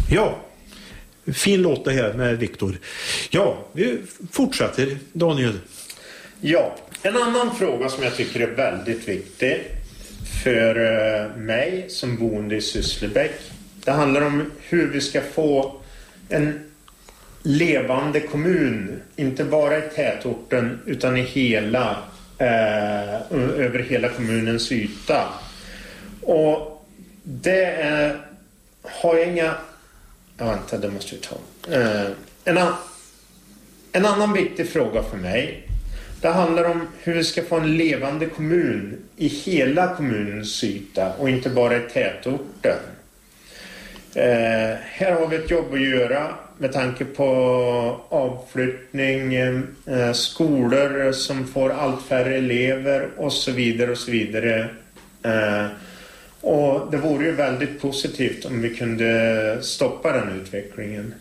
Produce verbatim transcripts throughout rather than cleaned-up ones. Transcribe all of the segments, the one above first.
Ja, fin låt det här med Viktor. Ja, vi fortsätter, Daniel. Ja, en annan fråga som jag tycker är väldigt viktig för mig som boende i Sysslebäck. Det handlar om hur vi ska få en levande kommun, inte bara i tätorten utan i hela, eh, över hela kommunens yta. Och det är, har jag inga... Ja, vänta, det måste vi ta. Eh, en, an, en annan viktig fråga för mig, det handlar om hur vi ska få en levande kommun i hela kommunens yta och inte bara i tätorten. Eh, här har vi ett jobb att göra med tanke på avflyttning, eh, skolor som får allt färre elever och så vidare och så vidare. Eh, och det vore ju väldigt positivt om vi kunde stoppa den utvecklingen.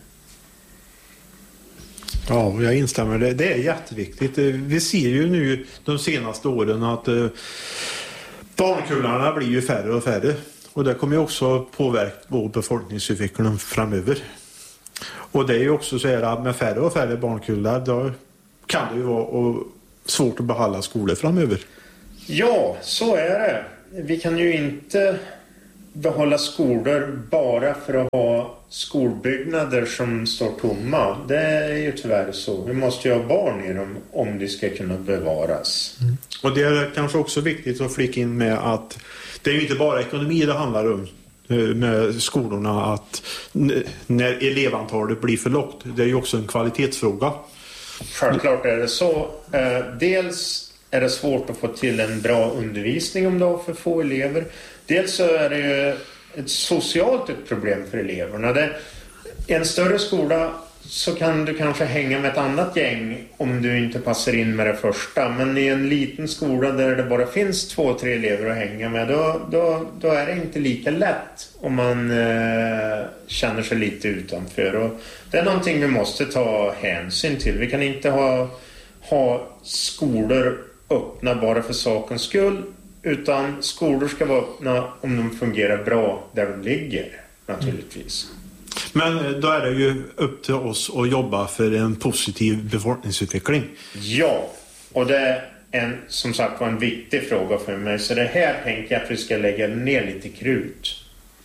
Ja, jag instämmer. Det, det är jätteviktigt. Vi ser ju nu de senaste åren att eh, barnkullarna blir ju färre och färre. Och det kommer ju också påverka vår befolkningsutveckling framöver. Och det är ju också så här att med färre och färre barnkullar då kan det ju vara svårt att behålla skolor framöver. Ja, så är det. Vi kan ju inte behålla skolor bara för att ha skolbyggnader som står tomma. Det är ju tyvärr så. Vi måste ju ha barn i dem om de ska kunna bevaras. Mm. Och det är kanske också viktigt att flika in med att det är ju inte bara ekonomi det handlar om med skolorna, att när elevantalet blir för lågt. Det är ju också en kvalitetsfråga. Självklart är det så. Dels är det svårt att få till en bra undervisning om du har för få elever. Dels så är det ju ett socialt ett problem för eleverna. Det, i en större skola så kan du kanske hänga med ett annat gäng om du inte passar in med det första. Men i en liten skola där det bara finns två, tre elever att hänga med, då, då, då är det inte lika lätt om man eh, känner sig lite utanför. Och det är någonting vi måste ta hänsyn till. Vi kan inte ha, ha skolor öppna bara för sakens skull, utan skolor ska vara öppna om de fungerar bra där de ligger, naturligtvis. Men då är det ju upp till oss att jobba för en positiv befolkningsutveckling. Ja, och det är en, som sagt var en viktig fråga för mig. Så det här tänker jag att vi ska lägga ner lite krut.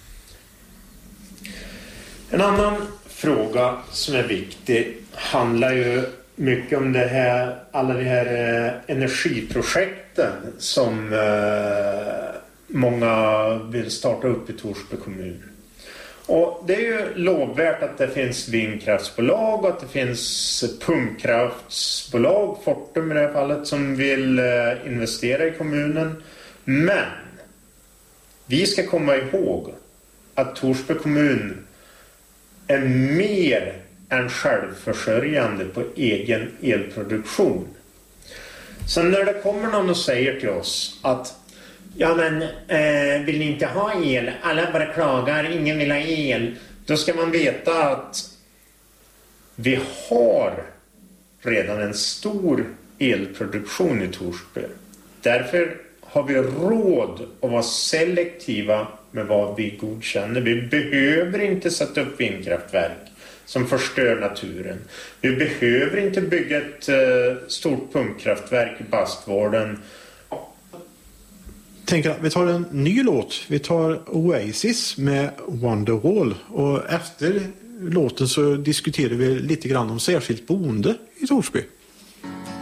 En annan fråga som är viktig handlar ju mycket om det här, alla de här eh, energiprojekten som eh, många vill starta upp i Torsby kommun. Och det är ju lovvärt att det finns vindkraftsbolag och att det finns pumpkraftsbolag, Fortum i det här fallet, som vill eh, investera i kommunen. Men vi ska komma ihåg att Torsby kommun är mer än självförsörjande på egen elproduktion. Så när det kommer någon och säger till oss att ja men eh, vill ni inte ha el? Alla bara klagar, ingen vill ha el. Då ska man veta att vi har redan en stor elproduktion i Torsby. Därför har vi råd att vara selektiva med vad vi godkänner. Vi behöver inte sätta upp vindkraftverk som förstör naturen. Vi behöver inte bygga ett eh, stort pumpkraftverk i Bastvården. Tänker att vi tar en ny låt. Vi tar Oasis med Wonderwall. Och efter låten så diskuterar vi lite grann om särskilt boende i Torsby.